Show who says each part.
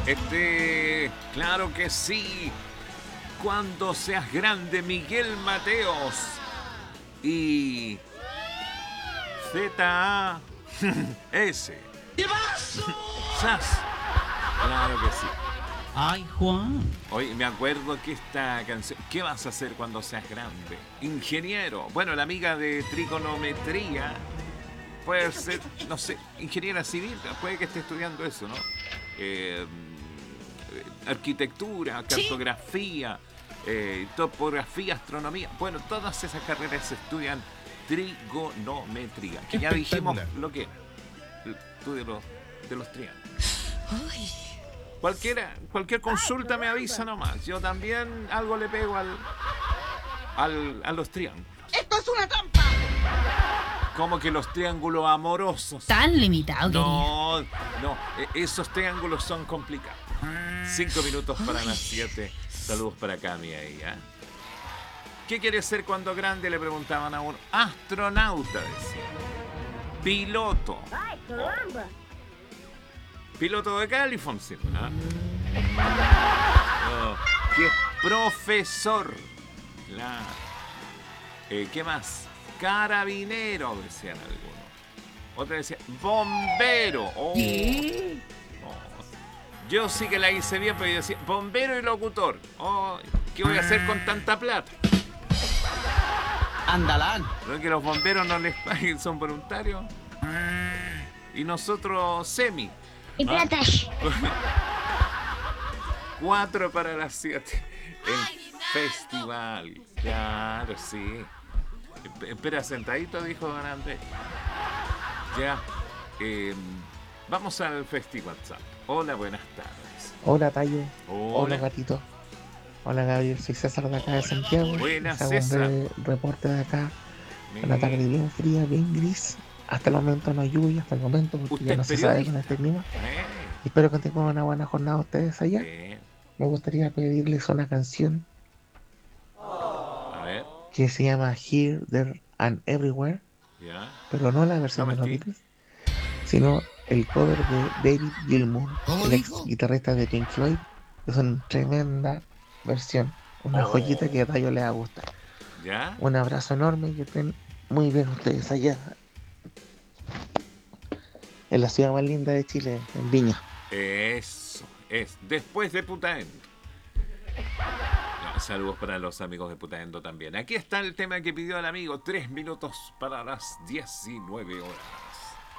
Speaker 1: Claro que sí. Cuando seas grande, Miguel Mateos. Y Z-A-S. ¡Sas! Claro que sí.
Speaker 2: Ay, Juan.
Speaker 1: Hoy me acuerdo que esta canción. ¿Qué vas a hacer cuando seas grande? Ingeniero. Bueno, la amiga de trigonometría puede ser, no sé, ingeniera civil. Puede que esté estudiando eso, ¿no? Arquitectura, cartografía, topografía, astronomía. Bueno, todas esas carreras se estudian trigonometría. Que ya dijimos lo que era. El estudio de los triángulos.
Speaker 3: Ay.
Speaker 1: Cualquier consulta me avisa nomás. Yo también algo le pego a los triángulos.
Speaker 3: ¡Esto es una trampa!
Speaker 1: Como que los triángulos amorosos.
Speaker 4: Tan limitado,
Speaker 1: No, esos triángulos son complicados. 5 minutos para las 7. Saludos para Cami ahí, ¿eh? ¿Qué quiere ser cuando grande? Le preguntaban a uno. Astronauta, decía. Piloto.
Speaker 5: ¡Ay, caramba!
Speaker 1: Piloto de California. ¿Ah? ¿Qué? Profesor. Claro. ¿Qué más? Carabinero, decían algunos. Otra decía, bombero. Oh. No. Yo sí que la hice bien, pero yo decía, bombero y locutor. Oh, ¿qué voy a hacer con tanta plata?
Speaker 2: Andalán.
Speaker 1: ¿No es que los bomberos no les paguen, son voluntarios? Y nosotros semi.
Speaker 5: Y plata.
Speaker 1: 4 para las 7. El festival. Claro, sí. Espera, sentadito, dijo don Andrés. Ya. Vamos al festival WhatsApp. Hola, buenas tardes.
Speaker 6: Hola, Tayo.
Speaker 1: Hola.
Speaker 6: Hola, gatito. Hola, Gabriel. Soy César de acá de Santiago.
Speaker 1: Buenas,
Speaker 6: hago
Speaker 1: César.
Speaker 6: un reporte de acá. Una tarde bien fría, bien gris. Hasta el momento no hay lluvia, hasta el momento, porque
Speaker 1: ¿Usted
Speaker 6: ya no
Speaker 1: es
Speaker 6: se sabe
Speaker 1: periodista?
Speaker 6: con este clima. Espero que tengan una buena jornada ustedes allá. Me gustaría pedirles una canción
Speaker 1: A ver,
Speaker 6: que se llama Here, There and Everywhere,
Speaker 1: ya.
Speaker 6: pero no la versión
Speaker 1: No,
Speaker 6: de los
Speaker 1: mentira.
Speaker 6: Beatles, sino el cover de David Gilmour, el ex guitarrista de Pink Floyd. Es una tremenda versión, una joyita que a Tayo le va a gustar.
Speaker 1: ¿Ya?
Speaker 6: Un abrazo enorme y que estén muy bien ustedes allá en la ciudad más linda de Chile, en Viña.
Speaker 1: Eso es. Después de Putaendo. No, saludos para los amigos de Putaendo también. Aquí está el tema que pidió el amigo. 3 minutos para las 19 horas.